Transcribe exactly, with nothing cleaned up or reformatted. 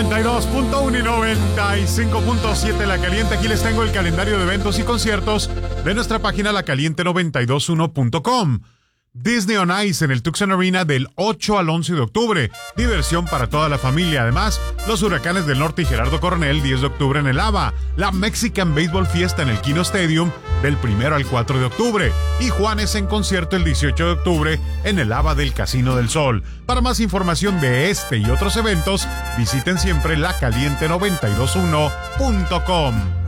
noventa y dos punto uno y noventa y cinco punto siete La Caliente. Aquí les tengo el calendario de eventos y conciertos de nuestra página la caliente noventa y dos uno punto com. Disney on Ice en el Tucson Arena del ocho al once de octubre. Diversión para toda la familia. Además, los Huracanes del Norte y Gerardo Coronel, diez de octubre en el ABA. La Mexican Baseball Fiesta en el Kino Stadium del primero al cuatro de octubre. Y Juanes en concierto el dieciocho de octubre en el ABA del Casino del Sol. Para más información de este y otros eventos, visiten siempre la caliente noventa y dos uno punto com.